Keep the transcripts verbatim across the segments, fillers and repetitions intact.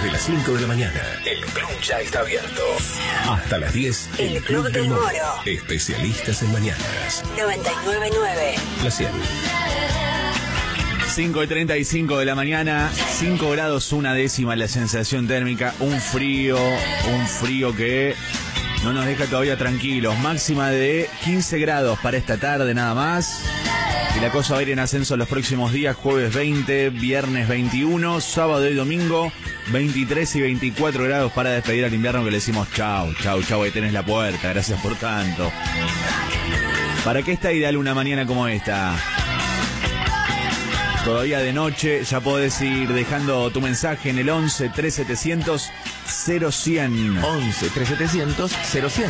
Desde las cinco de la mañana, el club ya está abierto. Hasta las diez, el, el Club, Club del Moro. Moro. Especialistas en mañanas. noventa y nueve punto nueve. La cien. cinco y treinta y cinco de la mañana, cinco grados una décima la sensación térmica, un frío, un frío que no nos deja todavía tranquilos. Máxima de quince grados para esta tarde nada más. Y la cosa va a ir en ascenso los próximos días, jueves veinte, viernes veintiuno, sábado y domingo veintitrés y veinticuatro grados para despedir al invierno, que le decimos chau, chau, chau, ahí tenés la puerta, gracias por tanto. ¿Para qué está ideal una mañana como esta? Todavía de noche, ya podés ir dejando tu mensaje en el once, tres setecientos, cero cien. once, tres setecientos, cero cien.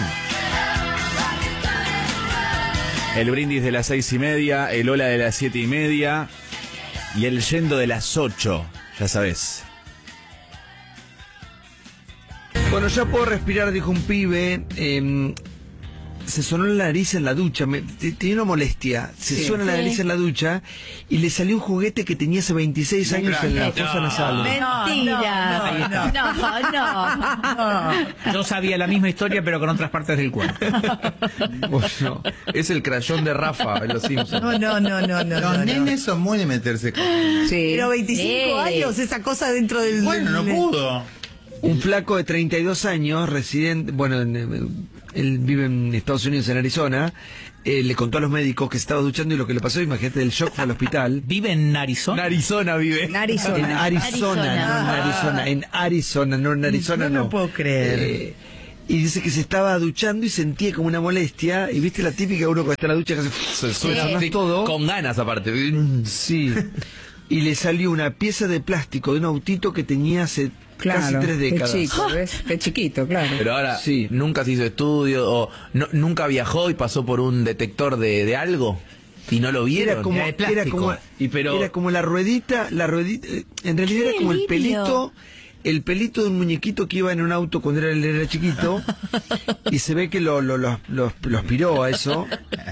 El brindis de las seis y media, el hola de las siete y media y el yendo de las ocho, ya sabés. Bueno, ya puedo respirar, dijo un pibe. Eh, se sonó la nariz en la ducha. Me, tenía una molestia. Se sí, suena sí. la nariz en la ducha y le salió un juguete que tenía hace veintiséis años no, en la fosa no, nasal. Mentira. No no no, no, no. Yo sabía la misma historia, pero con otras partes del cuerpo. Bueno, es el crayón de Rafa en Los Simpsons. No, no, no, no, no. Los no, nenes no. son muy de meterse con... Sí. Pero veinticinco sí. años, esa cosa dentro del... Bueno, no pudo. Un flaco de treinta y dos años, residente, bueno, en, él vive en Estados Unidos, en Arizona, eh, le contó a los médicos que se estaba duchando y lo que le pasó, imagínate, el shock fue al hospital. ¿Vive en Arizona? En Arizona vive. En Arizona. En Arizona, Arizona. no en Arizona, en Arizona, no en Arizona, no. No, no puedo creer. Eh, y dice que se estaba duchando y sentía como una molestia, y viste la típica, uno cuando está en la ducha que se suena sí. todo. Con ganas aparte. Sí. Y le salió una pieza de plástico de un autito que tenía hace claro, casi tres décadas. Qué chico, ¿ves? Qué chiquito, claro. Pero ahora, sí. nunca se hizo estudio o no, nunca viajó y pasó por un detector de, de algo y no lo vieron. Era como, era de plástico. era como, y pero... era como la ruedita, la ruedita, en realidad era como el pelito, el pelito de un muñequito que iba en un auto cuando era, él era chiquito, y se ve que lo, lo, lo, lo, lo aspiró a eso,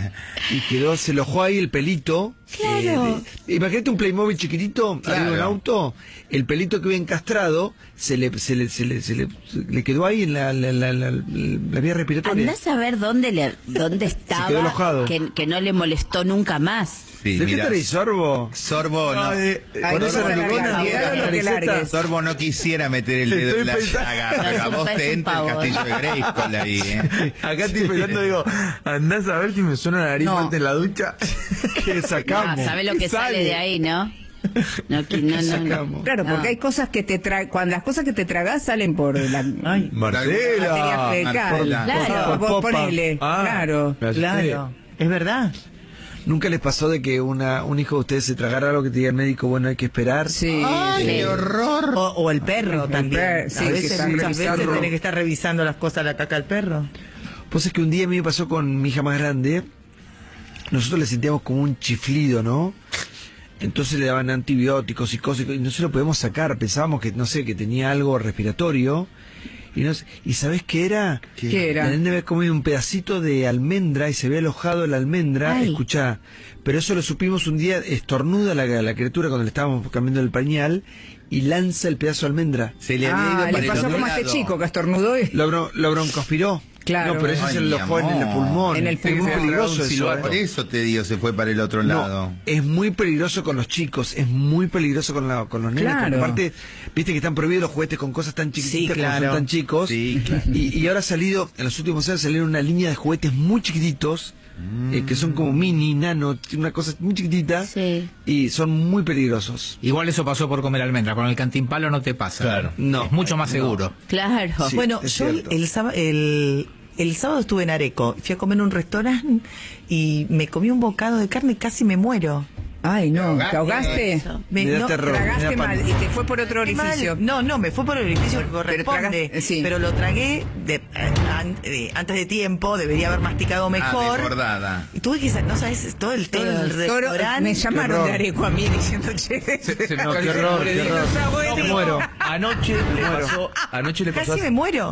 y quedó, se lo dejó ahí el pelito. Claro. Eh, de, imagínate un Playmobil chiquitito, claro. arriba de un auto, el pelito que iba encastrado, se le, se le, se le, se le, se le quedó ahí en la, la, la, la, la vía respiratoria. Andá a saber dónde, le, dónde estaba, quedó alojado. que, que no le molestó nunca más. Sí, ¿De mira, qué te Sorbo? Sorbo no. Ay, Ay, con no esa se narigona, larga, la no te largues. Sorbo no quisiera meter el dedo Estoy en la pensando- llaga, No, pero a eso vos parece te un entra el pavo, castillo de Grayskull ahí, ¿eh? Acá estoy pensando, digo, andás a ver si me suena la nariz No. antes en la ducha. ¿Qué sacamos? Ah, ¿sabe lo que ¿Qué sale de ahí, no? No, que- no, no, no. sacamos? Claro, porque No. hay cosas que te tra cuando las cosas que te tragas salen por la Ay, materia Marcela. fecal. Claro. Vos Popa. ponele, Ah, claro. me asusté. Claro. Es verdad. ¿Nunca les pasó de que una, un hijo de ustedes se tragara algo que te diga el médico, bueno, hay que esperar? Sí. ¡Ay, sí. qué horror! O, o el perro El también. per- sí, a que veces, están muchas veces revisando. tenés que estar revisando las cosas, la caca del perro. Pues es que un día a mí me pasó con mi hija más grande, nosotros le sentíamos como un chiflido, ¿no? Entonces le daban antibióticos y cosas, y no se lo podemos sacar, pensábamos que, no sé, que tenía algo respiratorio, y no sé- ¿y sabés qué era? ¿Qué era? La nena había comido un pedacito de almendra y se había alojado la almendra, Ay. escuchá, pero eso lo supimos un día, estornuda la, la criatura cuando le estábamos cambiando el pañal, y lanza el pedazo de almendra. Se le había Ah, ido le para el pasó otro como a este lado. chico que estornudó y... Lo, bron- lo broncoaspiró. Claro. No, pero ese Ay, se lo mi alojó en el amor. pulmón. En el Es muy pulmón. peligroso Un eso. silbato. Por eso te digo, se fue para el otro lado. No, es muy peligroso con los chicos, es muy peligroso con, la, con los nenes. Claro. Porque aparte, viste que están prohibidos los juguetes con cosas tan chiquititas Sí, como claro. son tan chicos. Sí, claro. Y, y ahora ha salido, en los últimos años salieron una línea de juguetes muy chiquititos, eh, que son como mini, nano, una cosa muy chiquitita, Sí. y son muy peligrosos. Igual eso pasó por comer almendra. Con el cantimpalo no te pasa. Claro. No. Es mucho más No. seguro. Claro. Sí, bueno, es yo cierto. el, sábado, el, el sábado estuve en Areco. Fui a comer en un restaurante y me comí un bocado de carne y casi me muero. Ay, no, ¿te ahogaste? Eso. Me, Me da no, terror. Tragaste me da mal pánico. y te fue por otro orificio. Mal. No, no, me fue por el orificio que corresponde, tragaste- sí. pero lo tragué de, eh, an- eh, antes de tiempo, debería haber masticado Ah, mejor. desbordada. Y tuve que, sa- no sabes, todo el, todo el Toro- restaurante. me llamaron horror. de Areco a mí diciendo, che, No, qué horror, qué horror. Los abuelos. Me muero. Anoche le pasó, anoche le pasó Casi me muero.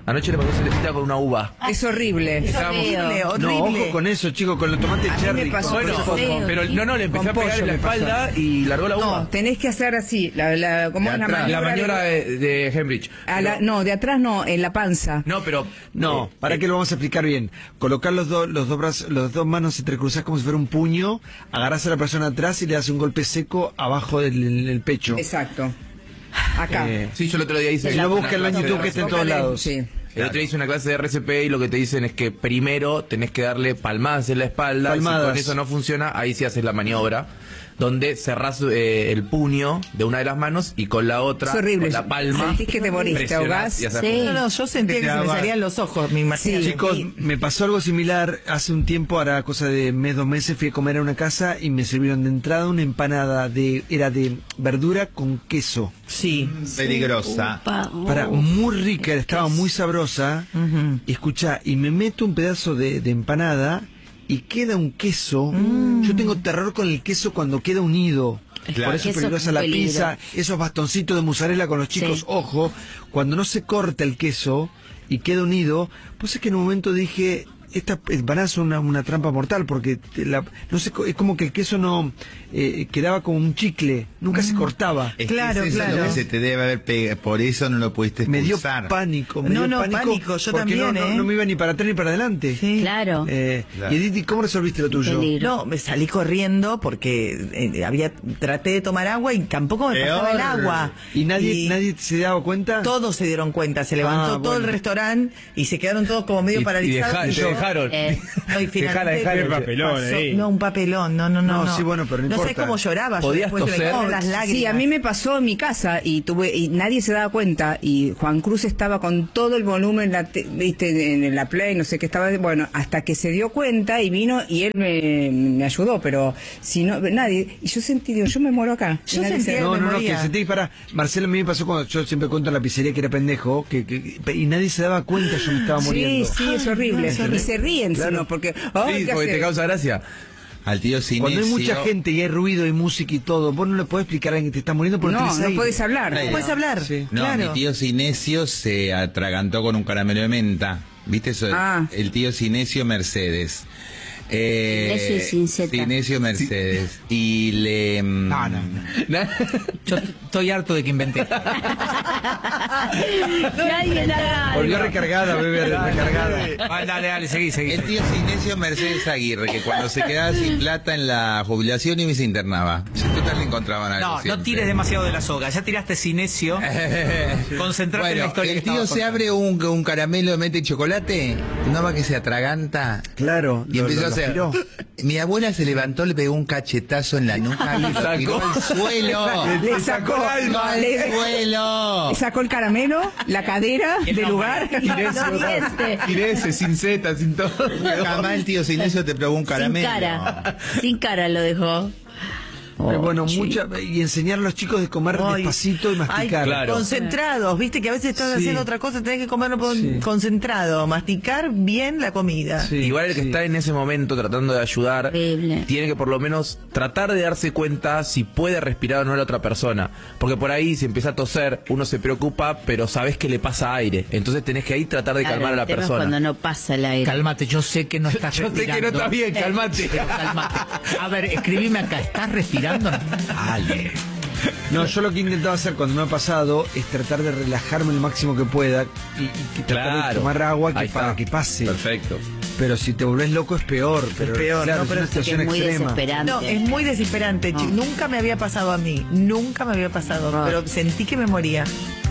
Anoche le pasó Celestita con una uva. Es horrible. Es Horrible, feo. No, horrible. ojo con eso, chicos, con los tomates A mí cherry. me pasó con- Bueno, eso. feo. pero no, no, le empezó Con a pegar pollo en la me pasó. espalda y largó la uva. No, tenés que hacer así, la, la, ¿cómo De es la atrás. maniobra? La maniobra de, de Hembridge. A la- no, de atrás no, en la panza. No, pero... No, eh, para eh, que lo vamos a explicar bien. Colocar los dos, los dos brazos, los dos manos entrecruzadas como si fuera un puño, agarrás a la persona atrás y le das un golpe seco abajo del, del- del pecho. Exacto. Acá. Eh, Sí, yo el otro día hice... Si no, una busca en clase de YouTube que está en todos Bócale, lados. Sí. El otro día hice una clase de R C P y lo que te dicen es que primero tenés que darle palmadas en la espalda. Y si Palmadas. con eso no funciona, ahí sí haces la maniobra. Donde cerrás eh, el puño de una de las manos y con la otra, Es horrible. con la palma, Sentís que te morís, te presionás ahogás. y haces- Sí. No, no, yo sentía que Te se me ahogas. salían los ojos, me imagino. Chicos, me pasó algo similar hace un tiempo, ahora cosa de mes, dos meses, fui a comer a una casa y me sirvieron de entrada una empanada de, era de verdura con queso. Sí. Peligrosa. Pa- oh. Para, muy rica, estaba muy sabrosa. Y escucha, y me meto un pedazo de, de empanada y queda un queso. Yo tengo terror con el queso cuando queda unido. Claro. Por eso es Queso peligrosa con la peligro. pizza, esos bastoncitos de mozzarella con los chicos, Sí. ojo, cuando no se corta el queso y queda unido, pues es que en un momento dije, esta empanada es una, una trampa mortal, porque te la- no sé, es como que el queso no eh, quedaba como un chicle, nunca se cortaba. Es Claro, que es eso claro. lo que se te debe haber pegado. Por eso no lo pudiste Me dio expulsar. pánico, me No, dio no, pánico, pánico, yo porque también, no, no, ¿eh? no me iba ni para atrás ni para adelante. Sí. Claro. Eh, Claro. Y Edith, ¿cómo resolviste lo tuyo? Peligro. No, me salí corriendo porque eh, había traté de tomar agua y tampoco me Peor. pasaba el agua. ¿Y nadie, Y nadie se daba cuenta? todos se dieron cuenta, se levantó Ah, todo el bueno. restaurante y se quedaron todos como medio Y, y paralizados. deja- y te yo- dejaron. Eh. No, y finalmente Dejala, dejala. pasó- No, un papelón, no, no, no. No, sí, bueno, pero no No sé importa. cómo lloraba. yo ¿Podías después se me toser? caían las lágrimas. Sí, a mí me pasó en mi casa y tuve y nadie se daba cuenta y Juan Cruz estaba con todo el volumen la te- viste en la play, no sé qué estaba, bueno, hasta que se dio cuenta y vino y él me, me ayudó, pero si no nadie y yo sentí, digo, yo me muero acá. Yo Y nadie sentía se- que No, me no, no, moría. que sentí para. Marcelo, a mí me pasó cuando yo siempre cuento en la pizzería que era pendejo, que, que- y nadie se daba cuenta, yo me estaba Sí, muriendo. sí, es horrible. Y se ríen, sino porque ay, Sí, ¿qué porque hace? te causa gracia. Al tío Sinesio. Cuando hay mucha gente y hay ruido y música y todo, vos no le podés explicar a alguien que te está muriendo porque No, tenés no aire. puedes hablar. No ¿No puedes hablar? Sí. No, claro. mi tío Sinesio se atragantó con un caramelo de menta. ¿Viste eso? Ah. El tío Sinesio Mercedes. Eh, Sinesio y sin zeta. Sinesio Mercedes. Y le... mm, No, no, no. Yo estoy harto de que inventé. Nadie nada. Volvió recargada, bebé, recargada. Ah, dale, dale, seguí, seguí. El tío Sinesio Mercedes Aguirre, que cuando se quedaba sin plata en la jubilación y se internaba. En total le encontraban algo No, no siempre. tires demasiado de la soga. Ya tiraste cinesio. Concentrate en la Bueno, historia que el tío estabas se contando. abre un, un caramelo de menta y chocolate, no va que se atraganta. Claro, Y lo- empezó lo- a lo hacer. aspiró. Mi abuela se levantó, le pegó un cachetazo en la nuca y lo tiró al suelo. Le sacó, al le- suelo. le sacó el caramelo, la cadera El del nombre. lugar. Tirese, sin zeta, sin todo. Jamás el tío Sinesio te probó un Sin caramelo. cara. Sin cara lo dejó. Pero bueno, Oh, mucha, y enseñar a los chicos de comer Ay, despacito y masticar. ay, Claro. concentrados, viste que a veces estás Sí. haciendo otra cosa, tenés que comerlo con- Sí. concentrado, masticar bien la comida. Sí, Igual el que sí. está en ese momento tratando de ayudar, Horrible. tiene que por lo menos tratar de darse cuenta si puede respirar o no a la otra persona. Porque por ahí, si empieza a toser, uno se preocupa, pero sabes que le pasa aire. Entonces tenés que ahí tratar de Claro, calmar a la el tema es persona. cuando no pasa el aire. Cálmate, yo sé que no estás Yo sé que respirando. no está bien, cálmate. Pero cálmate. A ver, escribime acá, ¿estás respirando? Dale. No, yo lo que he intentado hacer cuando me ha pasado es tratar de relajarme el máximo que pueda y, y que tratar de Claro. tomar agua que Ahí para está. que pase. Perfecto. Pero si te volvés loco es peor. Pero, peor, claro, no, es pero una es que situación es muy extrema. desesperante. No, es muy desesperante. No. Nunca me había pasado a mí, nunca me había pasado, Horror. pero sentí que me moría.